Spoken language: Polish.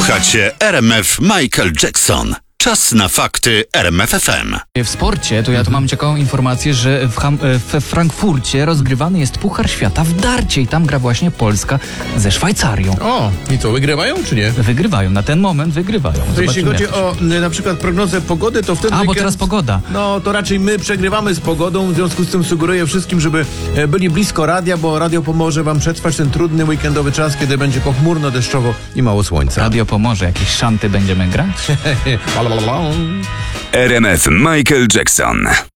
Słuchacie RMF Michael Jackson. Czas na fakty RMF FM. W sporcie to ja tu mam ciekawą informację, że we Frankfurcie rozgrywany jest Puchar Świata w darcie i tam gra właśnie Polska ze Szwajcarią. O, i co, wygrywają czy nie? Wygrywają, na ten moment wygrywają. To jeśli Zobaczymy, chodzi jak to o na przykład prognozę pogody, to w ten bo weekend... teraz pogoda. No, to raczej my przegrywamy z pogodą, w związku z tym sugeruję wszystkim, żeby byli blisko radia, bo radio pomoże wam przetrwać ten trudny weekendowy czas, kiedy będzie pochmurno, deszczowo i mało słońca. Radio pomoże, jakieś szanty będziemy grać? RMF Michael Jackson.